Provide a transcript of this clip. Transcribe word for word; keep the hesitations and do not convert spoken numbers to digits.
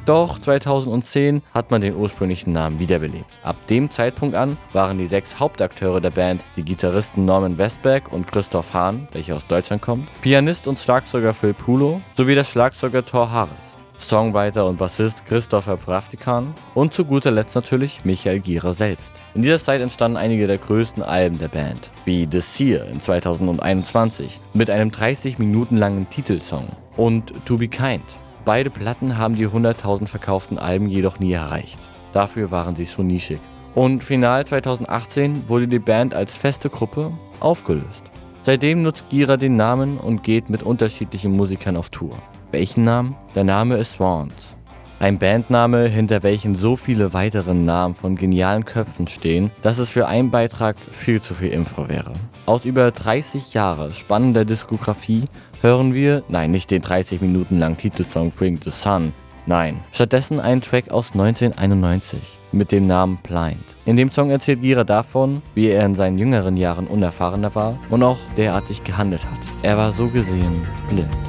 Doch zweitausendzehn hat man den ursprünglichen Namen wiederbelebt. Ab dem Zeitpunkt an waren die sechs Hauptakteure der Band die Gitarristen Norman Westberg und Christoph Hahn, welcher aus Deutschland kommt, Pianist und Schlagzeuger Phil Pulo sowie der Schlagzeuger Thor Harris, Songwriter und Bassist Christopher Pravtikan und zu guter Letzt natürlich Michael Gira selbst. In dieser Zeit entstanden einige der größten Alben der Band, wie The Seer in zweitausendeinundzwanzig mit einem dreißig Minuten langen Titelsong und To Be Kind. Beide Platten haben die hunderttausend verkauften Alben jedoch nie erreicht. Dafür waren sie schon nischig. Und final zweitausendachtzehn wurde die Band als feste Gruppe aufgelöst. Seitdem nutzt Gira den Namen und geht mit unterschiedlichen Musikern auf Tour. Welchen Namen? Der Name ist Swans. Ein Bandname, hinter welchen so viele weitere Namen von genialen Köpfen stehen, dass es für einen Beitrag viel zu viel Info wäre. Aus über dreißig Jahre spannender Diskografie hören wir, nein, nicht den dreißig Minuten langen Titelsong Bring the Sun, nein, stattdessen einen Track aus neunzehnhunderteinundneunzig mit dem Namen Blind. In dem Song erzählt Gira davon, wie er in seinen jüngeren Jahren unerfahrener war und auch derartig gehandelt hat. Er war so gesehen blind.